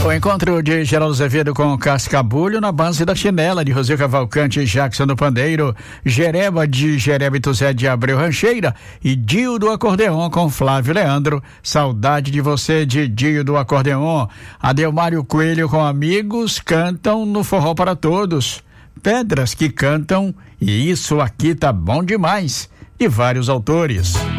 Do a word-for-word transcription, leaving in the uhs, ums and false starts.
O encontro de Geraldo Azevedo com Cascabulho na base da chinela de José Cavalcante e Jackson do Pandeiro, Jereba de Jereba e Tuzé de Abreu Rancheira e Dio do Acordeon com Flávio Leandro. Saudade de você, de Dio do Acordeon. Adelmário Coelho com amigos cantam no Forró para Todos. Pedras que cantam e isso aqui tá bom demais. De vários autores.